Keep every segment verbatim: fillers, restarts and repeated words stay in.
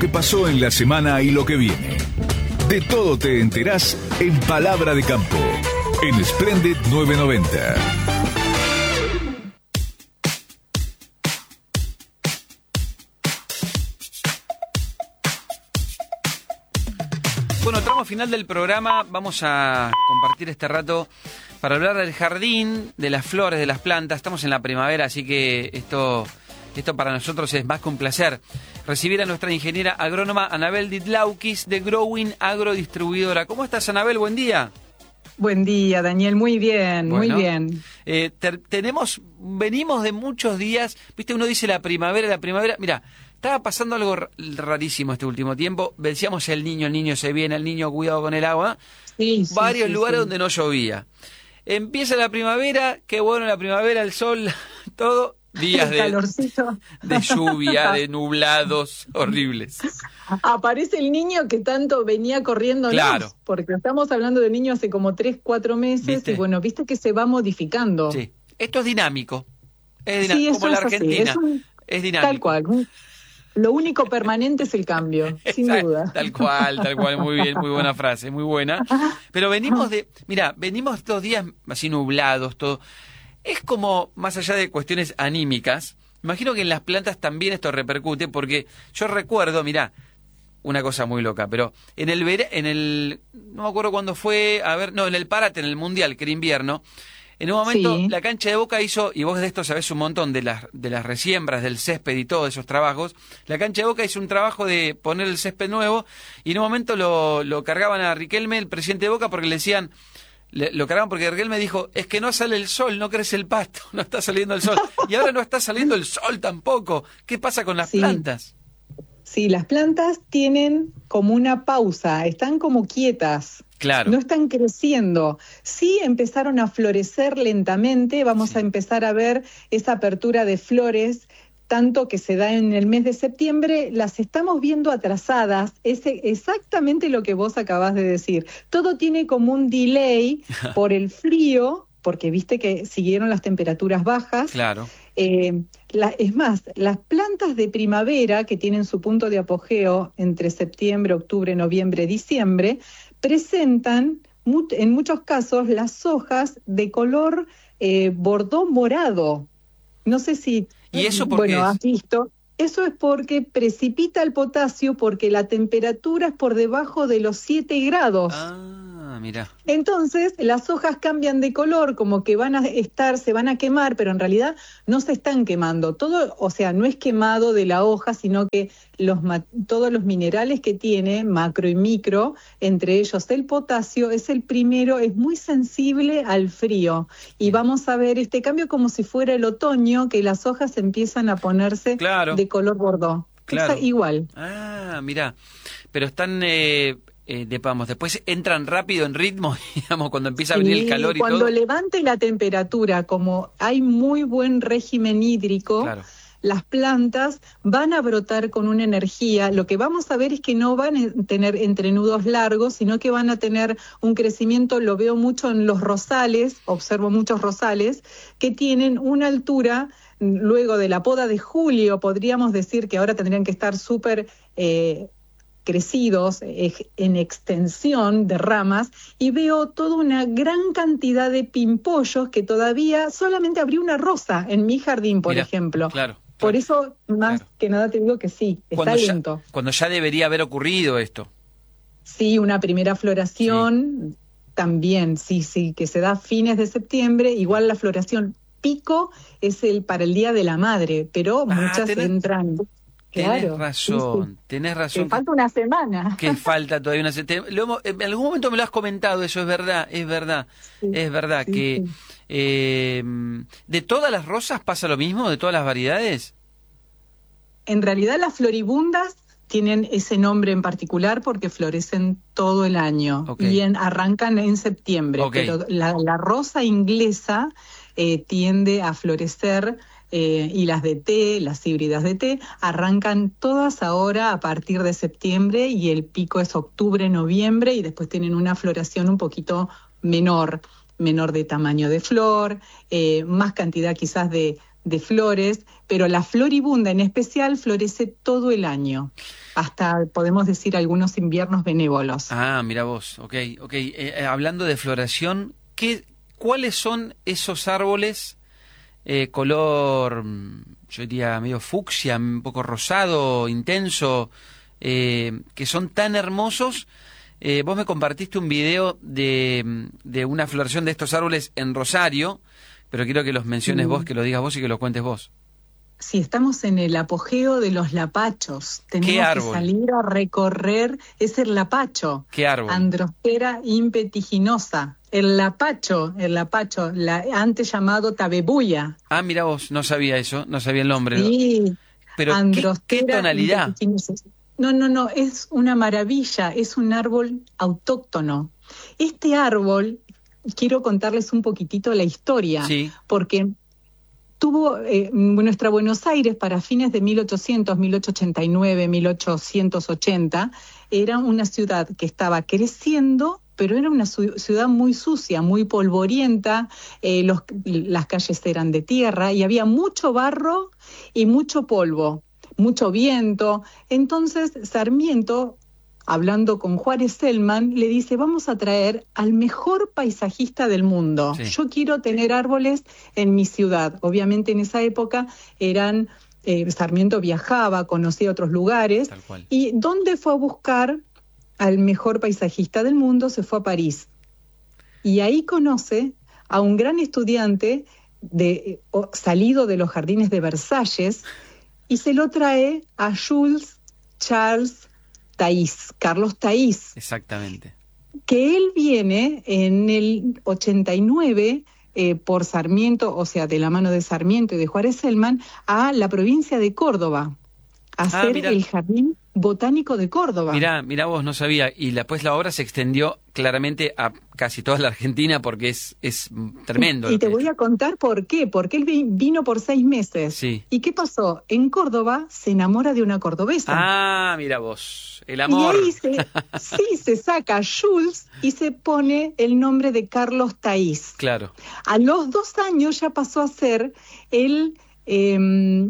que pasó en la semana y lo que viene. De todo te enterás en Palabra de Campo, en Splendid novecientos noventa. Bueno, tramo final del programa, vamos a compartir este rato para hablar del jardín, de las flores, de las plantas. Estamos en la primavera, así que esto, esto para nosotros es más que un placer. Recibir a nuestra ingeniera agrónoma Anabel Ditlaukis de Growing Agrodistribuidora. ¿Cómo estás, Anabel? Buen día. Buen día, Daniel. Muy bien, bueno, muy bien. Eh, te, tenemos, venimos de muchos días, viste, uno dice la primavera, la primavera. Mira, estaba pasando algo rarísimo este último tiempo. Decíamos el niño, el niño se viene, el niño cuidado con el agua. Sí, sí, Varios sí, lugares sí. donde no llovía. Empieza la primavera, qué bueno la primavera, el sol, todo. Días de, de lluvia, de nublados horribles. Aparece el niño que tanto venía corriendo, claro. porque estamos hablando de niño hace como tres, cuatro meses, ¿viste? Y bueno, viste que se va modificando. Sí, esto es dinámico, es diná- sí, como la Argentina, es, un, es dinámico. Tal cual, lo único permanente es el cambio, sin duda. Tal cual, tal cual, muy bien, muy buena frase, muy buena. Pero venimos de, mira, venimos estos días así nublados, todo. Es como, más allá de cuestiones anímicas, imagino que en las plantas también esto repercute, porque yo recuerdo, mirá, una cosa muy loca, pero en el, ver- en el no me acuerdo cuándo fue, a ver, no, en el Parate, en el Mundial, que era invierno, en un momento sí. la cancha de Boca hizo, y vos de esto sabés un montón, de las, de las resiembras, del césped y todos esos trabajos, la cancha de Boca hizo un trabajo de poner el césped nuevo, y en un momento lo, lo cargaban a Riquelme, el presidente de Boca, porque le decían... Le, lo cargaban porque Riquelme dijo, es que no sale el sol, no crece el pasto, no está saliendo el sol. Y ahora no está saliendo el sol tampoco. ¿Qué pasa con las sí. plantas? Sí, las plantas tienen como una pausa, están como quietas. Claro. No están creciendo. Sí empezaron a florecer lentamente, vamos sí. a empezar a ver esa apertura de flores, tanto que se da en el mes de septiembre, las estamos viendo atrasadas, es exactamente lo que vos acabás de decir. Todo tiene como un delay por el frío, porque viste que siguieron las temperaturas bajas. Claro. Eh, la, es más, las plantas de primavera, que tienen su punto de apogeo entre septiembre, octubre, noviembre, diciembre, presentan en muchos casos las hojas de color eh, bordó morado. No sé si... ¿Y eso por bueno, qué es? has visto. Eso es porque precipita el potasio porque la temperatura es por debajo de los siete grados. Ah, mira. Entonces, las hojas cambian de color, como que van a estar, se van a quemar, pero en realidad no se están quemando. Todo, o sea, no es quemado de la hoja, sino que los todos los minerales que tiene, macro y micro, entre ellos el potasio, es el primero, es muy sensible al frío. Y vamos a ver este cambio como si fuera el otoño, que las hojas empiezan a ponerse claro. de color bordó. Claro. Es igual. Ah, mira. Pero están... Eh... Eh, de, vamos, después entran rápido en ritmo, digamos, cuando empieza a venir sí, el calor y cuando todo. Cuando levante la temperatura, como hay muy buen régimen hídrico, claro. las plantas van a brotar con una energía. Lo que vamos a ver es que no van a tener entrenudos largos, sino que van a tener un crecimiento, lo veo mucho en los rosales, observo muchos rosales, que tienen una altura, luego de la poda de julio, podríamos decir que ahora tendrían que estar súper... Eh, crecidos en extensión de ramas, y veo toda una gran cantidad de pimpollos que todavía solamente abrió una rosa en mi jardín, por Mira, ejemplo. Claro, claro, por eso, más claro. que nada te digo que sí, está cuando lento. Ya, cuando ya debería haber ocurrido esto. Sí, una primera floración sí. también, sí, sí, que se da a fines de septiembre, igual la floración pico es el para el Día de la Madre, pero ah, muchas tenés... entran... Tenés claro, razón, sí, sí. tenés razón. Que falta una semana. Que falta todavía una semana. En algún momento me lo has comentado, eso es verdad, es verdad, sí, es verdad. Sí, que sí. Eh, ¿De todas las rosas pasa lo mismo? ¿De todas las variedades? En realidad las floribundas tienen ese nombre en particular porque florecen todo el año. Okay. Y en, arrancan en septiembre. Okay. Pero la, la rosa inglesa eh, tiende a florecer... Eh, y las de té, las híbridas de té, arrancan todas ahora a partir de septiembre y el pico es octubre, noviembre y después tienen una floración un poquito menor, menor de tamaño de flor, eh, más cantidad quizás de, de flores, pero la floribunda en especial florece todo el año, hasta podemos decir algunos inviernos benévolos. Ah, mira vos, ok, ok. Eh, eh, hablando de floración, ¿qué, ¿cuáles son esos árboles eh, color, yo diría medio fucsia, un poco rosado, intenso, eh, que son tan hermosos? Eh, vos me compartiste un video de, de una floración de estos árboles en Rosario, pero quiero que los menciones mm. vos, que lo digas vos y que lo cuentes vos. Sí, estamos en el apogeo de los lapachos. Tenemos ¿Qué árbol? que salir a recorrer, es el lapacho. ¿Qué árbol? Androstera impetiginosa. El lapacho, el lapacho, la, antes llamado tabebuya. Ah, mira vos, no sabía eso, no sabía el nombre. Sí, pero ¿qué, qué tonalidad? No, no, no, es una maravilla, es un árbol autóctono. Este árbol, quiero contarles un poquitito la historia, sí. porque tuvo eh, nuestra Buenos Aires para fines de mil ochocientos, mil ochocientos ochenta y nueve, mil ochocientos ochenta, era una ciudad que estaba creciendo, pero era una ciudad muy sucia, muy polvorienta, eh, los, las calles eran de tierra y había mucho barro y mucho polvo. Mucho viento. Entonces Sarmiento, hablando con Juárez Selman, le dice, vamos a traer al mejor paisajista del mundo. Sí. Yo quiero tener árboles en mi ciudad. Obviamente en esa época eran, eh, Sarmiento viajaba, conocía otros lugares. Tal cual. ¿Y dónde fue a buscar al mejor paisajista del mundo? Se fue a París. Y ahí conoce a un gran estudiante de, oh, salido de los jardines de Versalles, y se lo trae a Jules Charles Taís, Carlos Taís. Exactamente. Que él viene en el ochenta y nueve eh, por Sarmiento, o sea, de la mano de Sarmiento y de Juárez Selman, a la provincia de Córdoba, a hacer ah, el Jardín Botánico de Córdoba. Mirá, mirá vos, no sabía. Y después la obra se extendió claramente a casi toda la Argentina porque es, es tremendo. Y te voy a contar por qué. Porque él vino por seis meses. Sí. ¿Y qué pasó? En Córdoba se enamora de una cordobesa. Ah, mira vos, el amor. Y ahí se, sí, se saca Jules y se pone el nombre de Carlos Taís. Claro. A los dos años ya pasó a ser el... Eh,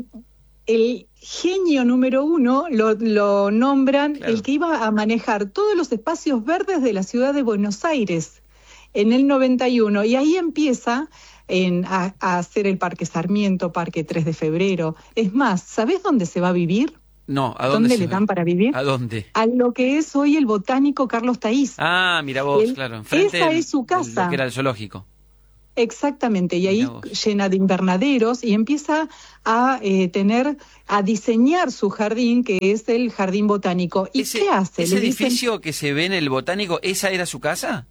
el genio número uno, lo, lo nombran, claro, el que iba a manejar todos los espacios verdes de la ciudad de Buenos Aires en el noventa y uno, y ahí empieza en, a, a hacer el Parque Sarmiento, Parque tres de febrero. Es más, ¿sabés dónde se va a vivir? No, ¿a dónde, ¿Dónde le dan para vivir? ¿A dónde? A lo que es hoy el botánico Carlos Taís. Ah, mira vos, el, claro. Esa del, es su casa. Lo que era el zoológico. Exactamente, y ahí llena de invernaderos y empieza a eh, tener, a diseñar su jardín, que es el Jardín Botánico. ¿Y ese, qué hace? ¿Ese Le edificio dicen, que se ve en el Botánico, esa era su casa?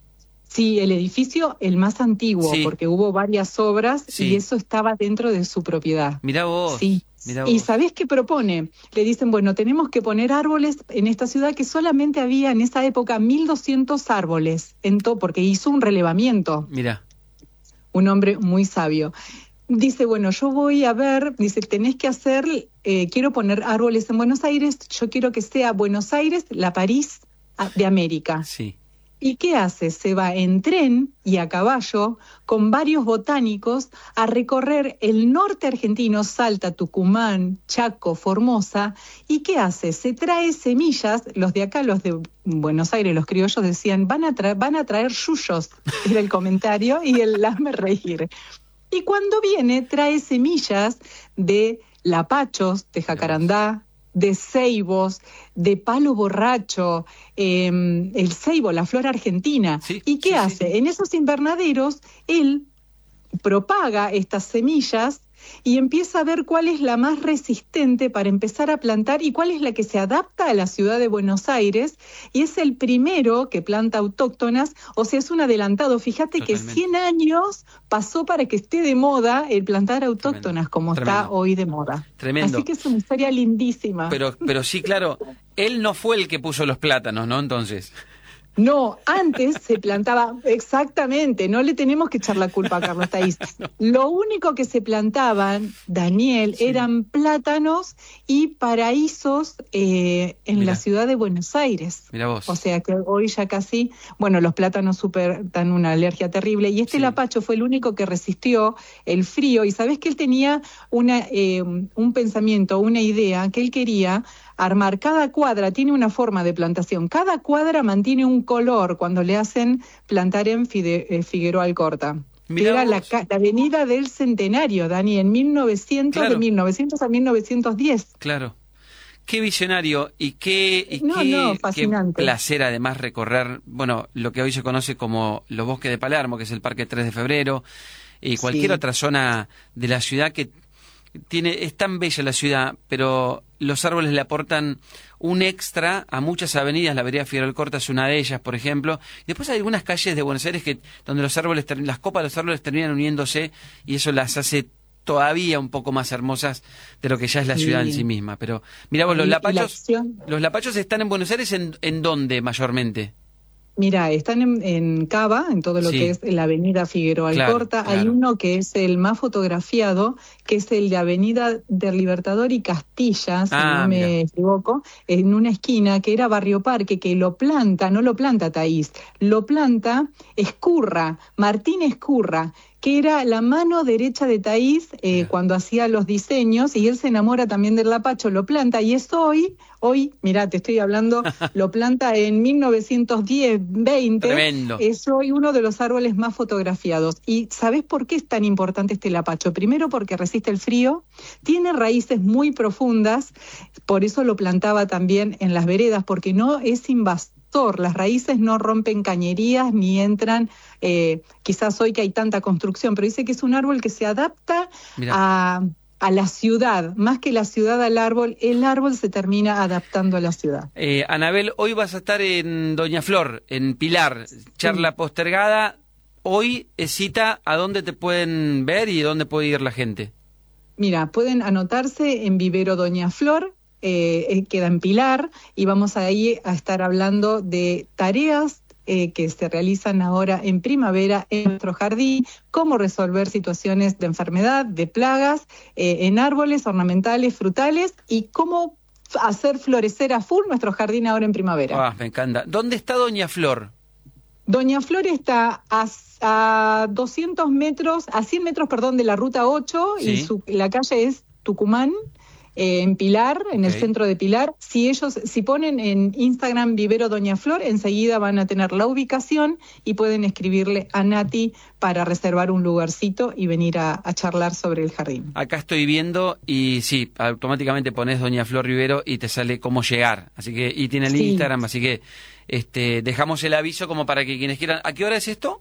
Sí, el edificio, el más antiguo, sí, porque hubo varias obras, sí, y eso estaba dentro de su propiedad. Mirá vos. Sí. Mirá ¿Y vos. sabés qué propone? Le dicen, bueno, tenemos que poner árboles en esta ciudad, que solamente había en esa época mil doscientos árboles, en to, porque hizo un relevamiento. Mirá. Un hombre muy sabio. Dice, bueno, yo voy a ver, dice, tenés que hacer, eh, quiero poner árboles en Buenos Aires, yo quiero que sea Buenos Aires, la París de América. Sí. ¿Y qué hace? Se va en tren y a caballo con varios botánicos a recorrer el norte argentino, Salta, Tucumán, Chaco, Formosa. ¿Y qué hace? Se trae semillas, los de acá, los de Buenos Aires, los criollos decían, van a, tra- van a traer yuyos, era el comentario, y el hazme reír. Y cuando viene, trae semillas de lapachos, de jacarandá, de ceibos, de palo borracho, eh, el ceibo, la flor argentina. Sí, ¿Y qué sí, hace? Sí. En esos invernaderos, él propaga estas semillas y empieza a ver cuál es la más resistente para empezar a plantar y cuál es la que se adapta a la ciudad de Buenos Aires, y es el primero que planta autóctonas, o sea, es un adelantado. Fíjate Totalmente. que cien años pasó para que esté de moda el plantar autóctonas, Tremendo. como Tremendo. está hoy de moda. Tremendo. Así que es una historia lindísima. Pero, pero sí, claro, él no fue el que puso los plátanos, ¿no? Entonces... No, antes se plantaba, exactamente, no le tenemos que echar la culpa a Carlos Thaís. No. Lo único que se plantaban, Daniel, Sí. eran plátanos y paraísos eh, en Mirá. la ciudad de Buenos Aires. Mira vos. O sea que hoy ya casi, bueno, los plátanos super dan una alergia terrible y este Sí. lapacho fue el único que resistió el frío y sabés que él tenía una, eh, un pensamiento, una idea que él quería armar cada cuadra, tiene una forma de plantación, cada cuadra mantiene un color cuando le hacen plantar en Fide, eh, Figueroa Alcorta. Que Mirá era la, vos. ca- la avenida del Centenario, Dani, en mil novecientos, Claro. de mil novecientos a mil novecientos diez. Claro. Qué visionario y qué, y No, qué, no, qué fascinante. placer además recorrer, bueno, lo que hoy se conoce como los bosques de Palermo, que es el Parque tres de Febrero, y cualquier Sí. otra zona de la ciudad que tiene, es tan bella la ciudad, pero los árboles le aportan un extra a muchas avenidas. La avenida Figueroa Alcorta es una de ellas, por ejemplo. Y después hay algunas calles de Buenos Aires que donde los árboles, ter- las copas de los árboles terminan uniéndose y eso las hace todavía un poco más hermosas de lo que ya es la Sí. ciudad en sí misma. Pero mira vos, los Y- y la lapachos, acción- los lapachos están en Buenos Aires, ¿en, en dónde mayormente? Mira, están en, en Cava, en todo lo Sí. que es la avenida Figueroa Claro, Alcorta. Hay claro. uno que es el más fotografiado, que es el de Avenida del Libertador y Castilla, si Ah, no me mira. equivoco, en una esquina que era Barrio Parque, que lo planta, no lo planta Thaís, lo planta Escurra, Martín Escurra, que era la mano derecha de Thaís eh, Mira. cuando hacía los diseños, y él se enamora también del lapacho, lo planta, y es hoy, hoy, mirá, te estoy hablando, lo planta en mil novecientos diez, veinte, Tremendo. es hoy uno de los árboles más fotografiados. ¿Y sabés por qué es tan importante este lapacho? Primero porque resiste el frío, tiene raíces muy profundas, por eso lo plantaba también en las veredas, porque no es invasor. Las raíces no rompen cañerías ni entran, eh, quizás hoy que hay tanta construcción, pero dice que es un árbol que se adapta Mirá. a, a la ciudad, más que la ciudad al árbol, el árbol se termina adaptando a la ciudad. Eh, Anabel, hoy vas a estar en Doña Flor, en Pilar, charla postergada. Hoy es cita, ¿a dónde te pueden ver y dónde puede ir la gente? Mira, pueden anotarse en Vivero Doña Flor, eh, eh, queda en Pilar, y vamos ahí a estar hablando de tareas eh, que se realizan ahora en primavera en nuestro jardín, cómo resolver situaciones de enfermedad, de plagas, eh, en árboles ornamentales, frutales, y cómo hacer florecer a full nuestro jardín ahora en primavera. Ah, me encanta. ¿Dónde está Doña Flor? Doña Flor está a, a doscientos metros, a cien metros, perdón, de la ruta ocho, Sí. y su, la calle es Tucumán, eh, en Pilar, en Ok. el centro de Pilar. Si ellos, si ponen en Instagram Vivero Doña Flor, enseguida van a tener la ubicación y pueden escribirle a Nati para reservar un lugarcito y venir a, a charlar sobre el jardín. Acá estoy viendo y sí, automáticamente pones Doña Flor Rivero y te sale cómo llegar. Así que, y tiene el Sí. Instagram, así que este dejamos el aviso como para que quienes quieran. ¿A qué hora es esto?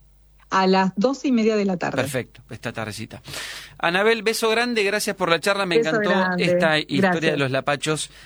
A las doce y media de la tarde. Perfecto, esta tardecita. Anabel, beso grande, gracias por la charla, me Beso encantó grande, esta historia gracias. de los lapachos